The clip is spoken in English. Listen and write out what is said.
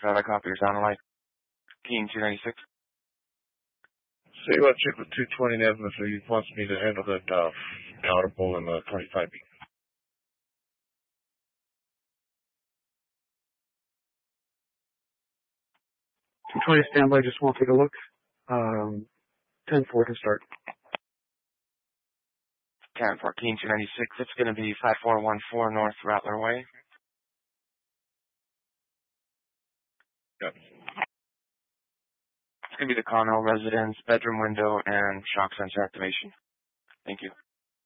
Got a copy. Sound alike. Keen 296. See what check with 220 Nevin if he wants me to handle that audible and 25B. 220 standby, just want to take a look. 10-4 to start. 10-4, Keen 296. It's going to be 5414 North Rattler Way. Yep. It's going to be the Connell residence, bedroom window, and shock sensor activation. Thank you.